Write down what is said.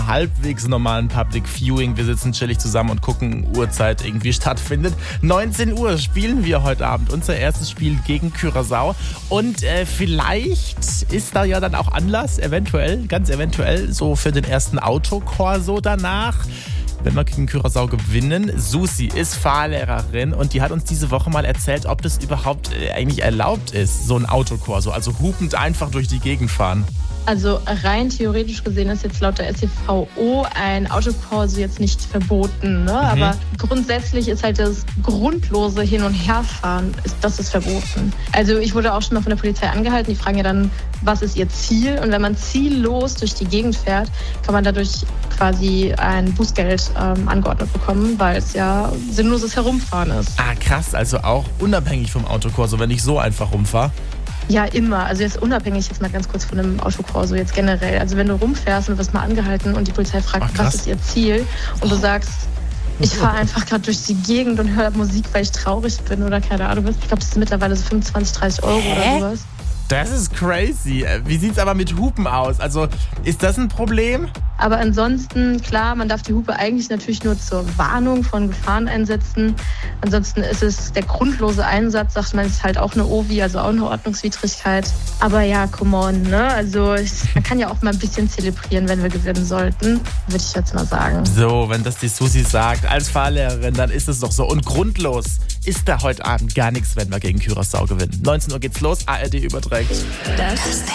halbwegs normalen Public Viewing. Wir sitzen chillig zusammen und gucken, Uhrzeit irgendwie stattfindet. 19 Uhr spielen wir heute Abend unser erstes Spiel gegen Curaçao. Und vielleicht ist da ja dann auch Anlass, eventuell, ganz eventuell, so für den ersten Autokorso danach. Wenn wir gegen Curaçao gewinnen. Susi ist Fahrlehrerin und die hat uns diese Woche mal erzählt, ob das überhaupt eigentlich erlaubt ist, so ein Autokorso, also hupend einfach durch die Gegend fahren. Also rein theoretisch gesehen ist jetzt laut der StVO ein Autokorso jetzt nicht verboten, ne? Aber grundsätzlich ist halt das grundlose Hin- und Herfahren, das ist verboten. Also ich wurde auch schon mal von der Polizei angehalten, die fragen ja dann, was ist ihr Ziel? Und wenn man ziellos durch die Gegend fährt, kann man dadurch quasi ein Bußgeld angeordnet bekommen, weil es ja sinnloses Herumfahren ist. Ah krass, also auch unabhängig vom Autokorso, wenn ich so einfach rumfahre. Ja, immer. Also jetzt unabhängig jetzt mal ganz kurz von einem Autokorso jetzt generell. Also wenn du rumfährst und du wirst mal angehalten und die Polizei fragt, was ist ihr Ziel? Und du sagst, ich fahre einfach gerade durch die Gegend und höre Musik, weil ich traurig bin oder keine Ahnung was. Ich glaube, das sind mittlerweile so 25, 30 Euro oder sowas. Das ist crazy. Wie sieht's aber mit Hupen aus? Also ist das ein Problem? Aber ansonsten, klar, man darf die Hupe eigentlich natürlich nur zur Warnung von Gefahren einsetzen. Ansonsten ist es der grundlose Einsatz, sagt man, ist halt auch eine OWI, also auch eine Ordnungswidrigkeit. Aber ja, come on, ne? Also man kann ja auch mal ein bisschen zelebrieren, wenn wir gewinnen sollten, würde ich jetzt mal sagen. So, wenn das die Susi sagt, als Fahrlehrerin, dann ist es doch so. Und grundlos ist da heute Abend gar nichts, wenn wir gegen Curaçao gewinnen. 19 Uhr geht's los, ARD überträgt. Das